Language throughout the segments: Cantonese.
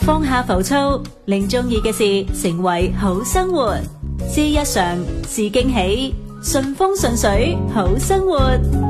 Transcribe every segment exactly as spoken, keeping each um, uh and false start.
放下浮躁，令中意嘅事成為好生活。是日常，是驚喜，順風順水，好生活。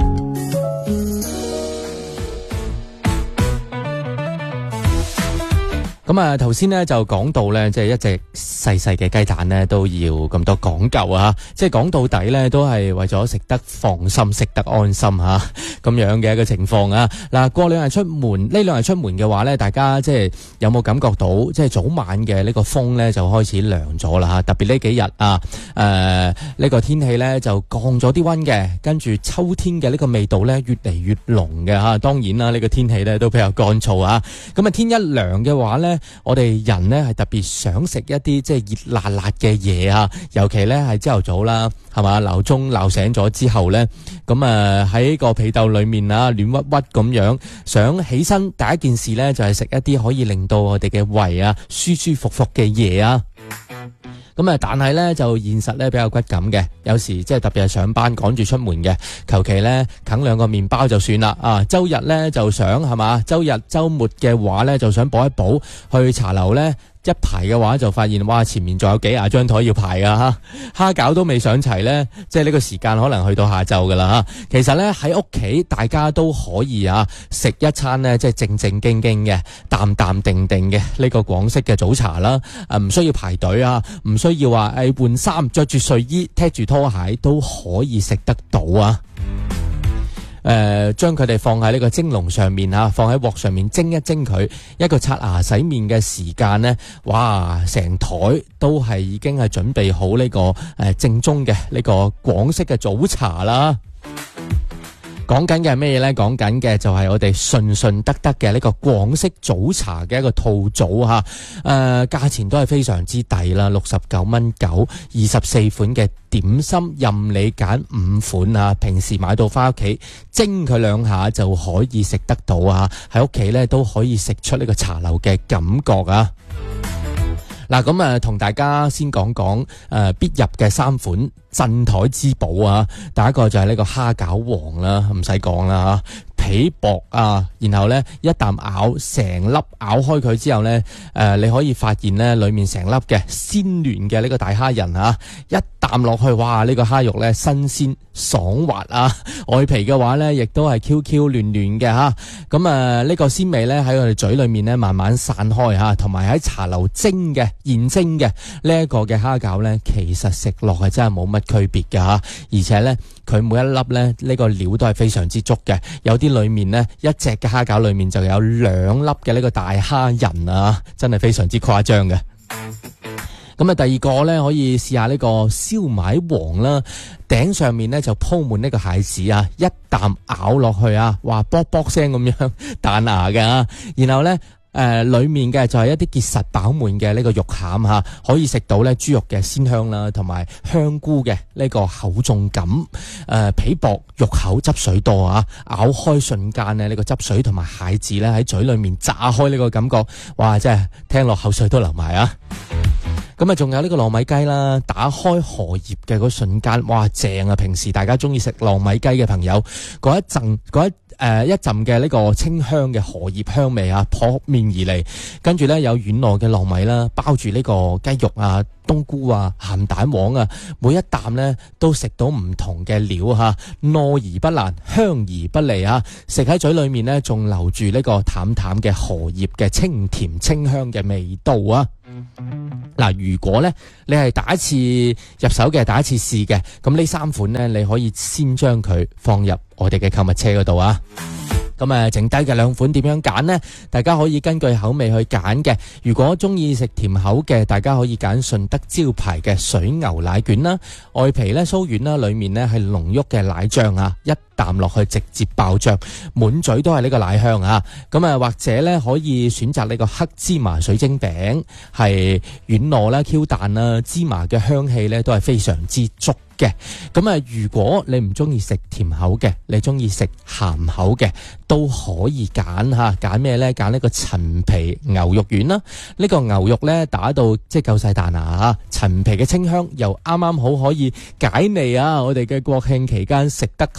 咁啊，頭先咧就講到咧，即係一隻細細嘅雞蛋咧都要咁多講究啊！即係講到底咧，都係為咗食得放心、食得安心吓咁樣嘅一個情況啊！嗱，過兩日出門，呢兩日出門嘅話咧，大家即係有冇感覺到，即係早晚嘅呢個風咧就開始涼咗啦吓！特別呢幾日啊，誒、呃、呢、呢個天氣咧就降咗啲溫嘅，跟住秋天嘅呢個味道咧越嚟越濃嘅吓。當然啦，呢、呢個天氣咧都比較乾燥啊！咁啊，天一涼嘅話咧，我哋人呢係特別想食一啲即係熱辣辣嘅嘢啊，尤其呢係朝頭早啦，係嘛，鬧鐘鬧醒咗之後呢，咁啊喺個被竇裏面啊暖屈屈咁樣，想起身第一件事呢就係食一啲可以令到我哋嘅胃啊舒舒服服嘅嘢啊。咁啊，但係咧就現實咧比較骨感嘅，有時即係特別係上班趕住出門嘅，求其咧啃兩個麵包就算啦。啊，周日咧就想係嘛，周日周末嘅話咧就想補一補，去茶樓咧一排嘅話就發現哇，前面仲有幾廿張台要排噶吓，蝦餃都未上齊咧，即係呢個時間可能去到下晝噶啦吓。其實咧喺屋企大家都可以啊食一餐咧，即係正正經經嘅、淡淡定定嘅呢個廣式嘅早茶啦。誒，唔需要排隊啊，唔需要話誒換衫，着住睡衣，踢住拖鞋都可以食得到啊。誒、呃，將佢哋放喺呢個蒸籠上面啊，放喺鑊上面蒸一蒸佢，一個刷牙洗面嘅時間呢，哇，成台都係已經係準備好呢、這個誒、呃、正宗嘅呢個廣式嘅早茶啦。講緊嘅係咩嘢呢？講緊嘅就係我哋順順得得嘅呢個廣式早茶嘅一個套組吓，誒、呃，價錢都係非常之抵啦，六十九蚊九，二十四款嘅點心任你揀五款啊！平時買到翻屋企蒸佢兩下就可以食得到啊！喺屋企呢都可以食出呢個茶樓嘅感覺啊！嗱，咁啊，同大家先講講誒必入嘅三款鎮台之寶啊！第一個就係呢個蝦餃王啦，唔使講啦吓。皮薄啊，然後咧一啖咬成粒咬開佢之後咧，誒、呃、你可以發現咧裏面成粒嘅鮮嫩嘅呢個大蝦仁啊，一啖落去，哇！呢、這個蝦肉咧新鮮爽滑啊，外皮嘅話咧亦都係 Q Q 嫩嫩嘅吓，咁啊呢個鮮味咧喺我哋嘴裏面咧慢慢散開吓，同埋喺茶樓蒸嘅現蒸嘅呢一個嘅蝦餃咧，其實食落係真係冇乜區別嘅吓，而且咧佢每一粒咧呢、這個料都係非常之足嘅，有啲裏面呢，一隻嘅蝦餃裏面就有兩粒嘅呢個大蝦仁啊，真係非常之誇張嘅。咁啊，第二個呢，可以試下呢個燒賣王啦，頂上面呢就鋪滿呢個蟹子啊，一啖咬落去啊，哇，卜卜聲咁樣彈牙嘅，然後呢。誒、呃，裏面嘅就係一啲結實飽滿嘅呢個肉餡吓，可以食到咧豬肉嘅鮮香啦，同埋香菇嘅呢個厚重感。誒、呃，皮薄肉厚，汁水多啊！咬開瞬間呢，呢個汁水同埋蟹子咧喺嘴裏面炸開呢個感覺，哇！真係聽落口水都流埋啊！咁啊，仲有呢個糯米雞啦，打開荷葉嘅嗰瞬間，哇，正啊！平時大家中意食糯米雞嘅朋友，嗰一陣嗰一誒、呃、一陣嘅呢個清香嘅荷葉香味啊，撲面而嚟，跟住咧有軟糯嘅糯米啦，包住呢個雞肉啊、冬菇啊、鹹蛋黃啊，每一啖呢都食到唔同嘅料吓，糯而不爛，香而不膩啊！食喺嘴裏面呢，仲留住呢個淡淡嘅荷葉嘅清甜清香嘅味道啊！嗱，如果咧你係第一次入手嘅，第一次試嘅，咁呢三款呢，你可以先將佢放入我哋嘅購物車嗰度啊。咁啊，剩低嘅兩款點樣揀呢？大家可以根據口味去揀嘅。如果中意食甜口嘅，大家可以揀順德招牌嘅水牛奶卷啦，外皮咧酥軟啦，裏面咧係濃郁嘅奶醬啊，一啖落去直接爆漿，滿嘴都係呢個奶香啊！咁啊，或者咧可以選擇呢個黑芝麻水晶餅，係軟糯啦、Q 彈啦，芝麻嘅香氣咧都係非常之足嘅。咁啊，如果你唔中意食甜口嘅，你中意食鹹口嘅，都可以揀吓，揀咩咧？揀呢個陳皮牛肉丸啦。呢個牛肉咧打到即係夠晒彈牙吓，陳皮嘅清香又啱啱好可以解膩啊！我哋嘅國慶期間食得好嘢睇。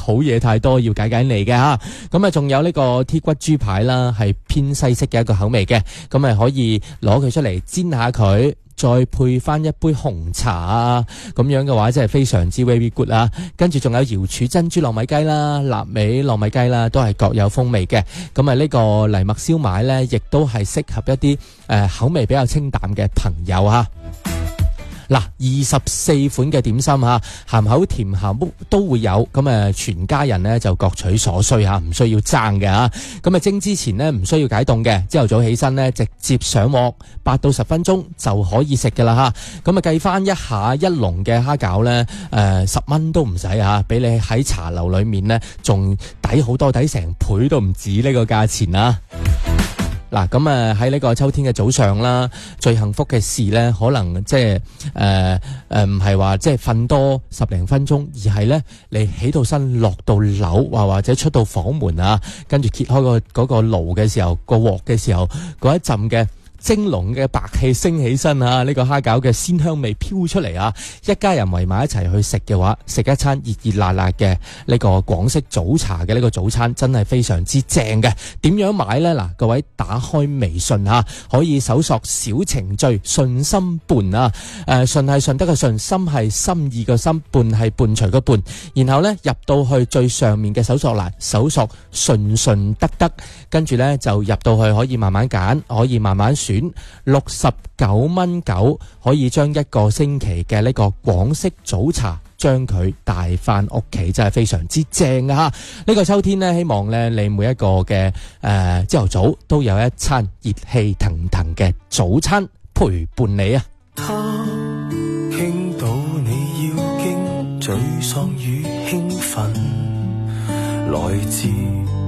太多，要解解膩嘅吓。咁啊，仲有呢個鐵骨豬排啦，係偏西式嘅一個口味嘅，咁啊可以攞佢出嚟煎下佢。再配翻一杯紅茶啊，咁樣嘅話真係非常之 very good 啊！跟住仲有瑤柱珍珠糯米雞啦、臘味糯米雞啦，都係各有風味嘅。咁啊呢個藜麥燒賣呢，亦都係適合一啲誒、呃、口味比較清淡嘅朋友啊。嗱，二十四款嘅點心吓，鹹口甜鹹都會有，咁誒全家人呢就各取所需吓，唔需要爭嘅吓。咁啊蒸之前呢唔需要解凍嘅，朝頭早起身呢直接上鑊，八到十分鐘就可以食嘅啦吓。咁啊計翻一下一籠嘅蝦餃呢，誒十蚊都唔使吓，比你喺茶樓裏面呢仲抵好多，抵成倍都唔止呢個價錢啊！嗱，咁啊喺呢個秋天嘅早上啦，最幸福嘅事咧，可能即係誒誒唔係話即係瞓多十零分鐘，而係咧你起到身落到樓，或或者出到房門啊，跟住揭開個嗰個爐嘅時候，個鑊嘅時候，嗰一陣嘅蒸籠嘅白氣升起身啊！呢個蝦餃嘅鮮香味飄出嚟啊！一家人圍埋一齊去食嘅話，食一餐熱熱辣辣嘅呢個廣式早茶嘅呢個早餐，真係非常之正嘅。點樣買呢？嗱，各位打開微信啊，可以搜索小程序順心伴啊。誒，順係順德嘅順，心係心意嘅心，伴係伴隨嘅伴。然後呢，入到去最上面嘅搜索欄，搜索順順德德，跟住呢就入到去可以慢慢揀，可以慢慢選。六十九蚊九可以將一個星期嘅呢個廣式早茶將佢帶翻屋企，真係非常之正啊！呢個秋天呢，希望呢你每一個嘅誒朝頭早都有一餐熱氣騰騰嘅早餐陪伴你啊！ 他傾到你要經沮喪與興奮來自